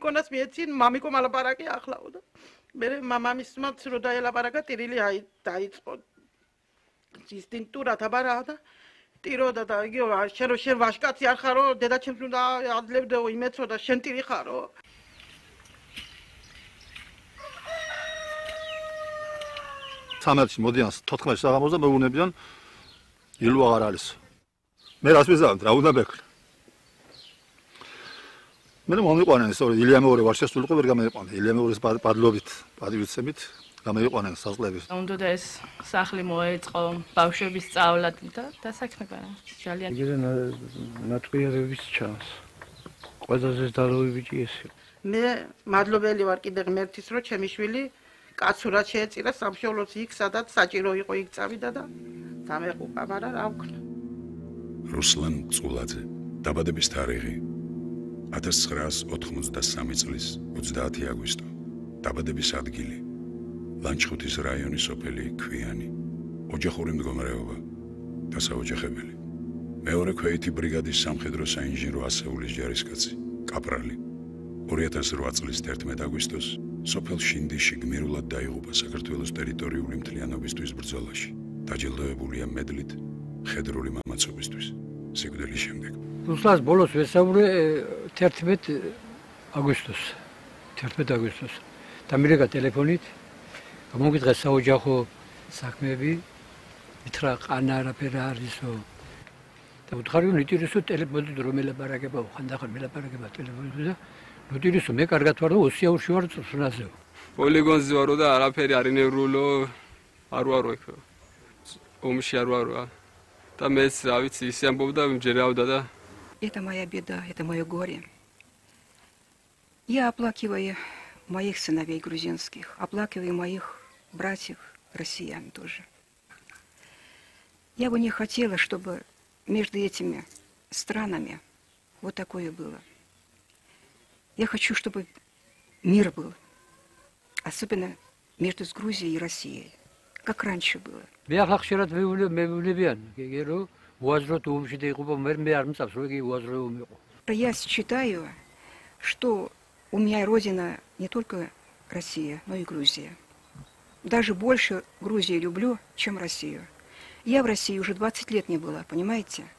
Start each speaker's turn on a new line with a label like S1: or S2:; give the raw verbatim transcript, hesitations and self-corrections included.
S1: მამიკონას მიეცინ, მამიკო მალაპარაკი ახლაო და მე მამამისმაც რო დაელაპარაკა ტირილი აი დაიწყო ინსტინქტურა თაბარა და ტიროდა და იგივე შენ რო შენ ვაშკაცი არ ხარო, დედაჩემს უნდა აძლევდეო იმეცო და შენ ტირი ხარო.
S2: სამეთში მოდიან თოთხმეტ საღამოს და მეუბნებიან ილუ აღარ არის. მე რას მიზავთ, რა უნდა მეკრა. მე მომიყვანენ სწორედ ილია მეორე ვარ შესულიყო ვერ გამეიყვანა. ილია მეორის პადლობით, პადივიცემით გამეიყვანენ საზღლების.
S3: უნდა და ეს სახლი მოეწყო ბავშვების სწავლად და დასაქმება ძალიან.
S4: იგივე ნატყიარების ჩანს. ყველაზე დაროვი ბიჭი ეს იყო.
S1: მე მადლობელი ვარ კიდე ღმერთის რომ ჩემი შვილი კაცურად შეეწირა სამშობლოს იქ სადაც საჭირო იყო იქ წავიდა და დამეყუყა, მაგრამ რა ვქნა.
S5: რუსლან წულაძე დაბადების თარიღი ათას ცხრაას ოთხმოცდასამი წლის ოცდაათი აგვისტო. დაბადების ადგილი ლანჩხუთის რაიონის სოფელი ქვიანი. ოჯახური მდგომარეობა დასაოჯახებელი. მეორე ქვეითი ბრიგადის სამხედრო საინჟინრო ასეულის ჯარისკაცი, კაპრალი. ორი ათას რვა წლის თერთმეტ აგვისტოს სოფელ შინდიში გმირულად დაიღუპა საქართველოს ტერიტორიული მთლიანობისთვის ბრძოლაში. დაჯილდოებულია მედლით მხედრული მამაცობისთვის. სიკვდილის შემდეგ.
S4: რუსლანს ბოლოს ვესაუბრე თერთმეტ აგვისტოს. თერთმეტ აგვისტოს. და მირეკა ტელეფონით გამოგიძღა საოჯახო საქმეები, მითხრა ყანა არაფერი არისო. და უთხარი ნიტირისო ტელეფონით რომ ელაპარაკება, ხანდახან ელაპარაკება ტელეფონით და ნიტირისო მე კარგად ვარ და ოსიაურში ვარ წვნაზეო.
S6: პოლიგონზე ვარო და არაფერი არ ინევრულო, არ ვარო იქ. ომში არ ვარო. და მეც რა ვიცი, ისე ამბობდა, მჯერავდა და
S7: Это моя беда, это мое горе. Я оплакиваю моих сыновей грузинских, оплакиваю моих братьев россиян тоже. Я бы не хотела, чтобы между этими странами вот такое было. Я хочу, чтобы мир был, особенно между Грузией и Россией, как раньше было.
S4: მე ახლა ხშირად მეუბნებიან, გერო უაზროდ ომში დაიღუპა, მე მე არ მწავს, რომ იგი უაზრო ომი იყო.
S7: Я считаю, что у меня родина не только Россия, но и Грузия. Даже больше Грузию люблю, чем Россию. Я в России уже двадцать лет не была, понимаете?